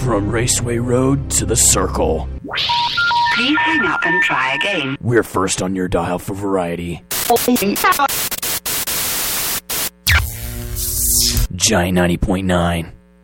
From Raceway Road to the Circle. Please hang up and try again. We're first on your dial for variety. Giant 90.9.